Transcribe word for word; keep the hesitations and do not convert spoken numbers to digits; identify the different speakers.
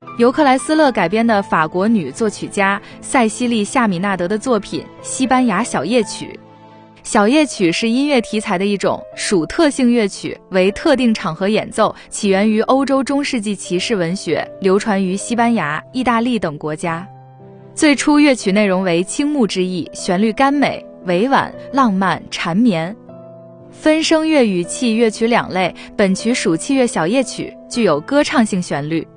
Speaker 1: 由克莱斯勒改编的法国女作曲家塞西莉·夏米纳德的作品《西班牙小夜曲》。小夜曲是音乐题材的一种属特性乐曲，为特定场合演奏，起源于欧洲中世纪骑士文学，流传于西班牙、意大利等国家。最初乐曲内容为倾慕之意，旋律甘美、委婉、浪漫、缠绵。分声乐与器乐曲两类，本曲属器乐小夜曲，具有歌唱性旋律。